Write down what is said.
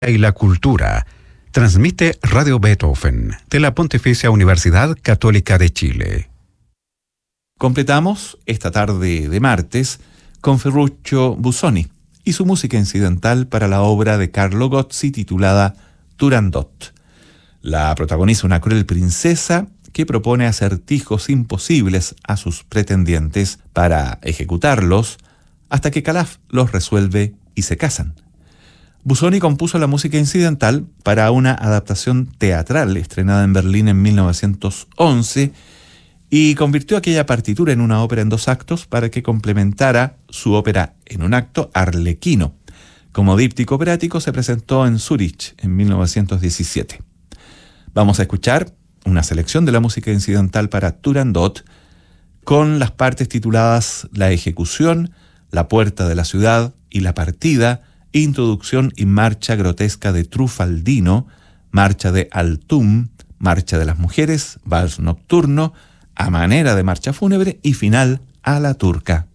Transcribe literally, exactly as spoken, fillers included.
y la cultura. Transmite Radio Beethoven de la Pontificia Universidad Católica de Chile. Completamos esta tarde de martes con Ferruccio Busoni y su música incidental para la obra de Carlo Gozzi titulada Turandot. La protagoniza una cruel princesa que propone acertijos imposibles a sus pretendientes para ejecutarlos hasta que Calaf los resuelve y se casan. Busoni compuso la música incidental para una adaptación teatral estrenada en Berlín en mil novecientos once y convirtió aquella partitura en una ópera en dos actos para que complementara su ópera en un acto Arlequino. Como díptico operático se presentó en Zúrich en mil novecientos diecisiete. Vamos a escuchar una selección de la música incidental para Turandot con las partes tituladas La ejecución, La puerta de la ciudad y La partida, Introducción y marcha grotesca de Trufaldino, marcha de Altum, marcha de las mujeres, vals nocturno, a manera de marcha fúnebre y final a la turca.